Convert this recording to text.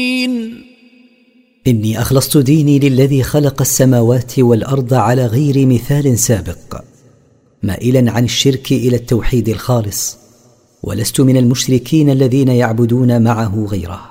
إني أخلصت ديني للذي خلق السماوات والأرض على غير مثال سابق، مائلا عن الشرك إلى التوحيد الخالص، ولست من المشركين الذين يعبدون معه غيره.